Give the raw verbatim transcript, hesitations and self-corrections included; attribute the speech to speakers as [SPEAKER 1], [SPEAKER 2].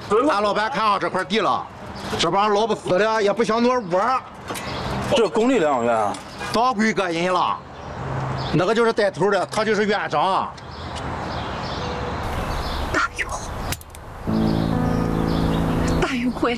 [SPEAKER 1] 俺老板看上这块地了，这帮老不死的也不想挪窝。
[SPEAKER 2] 这公立疗养院，
[SPEAKER 1] 当归个人了，那个就是带头的，他就是院长。
[SPEAKER 3] 大勇，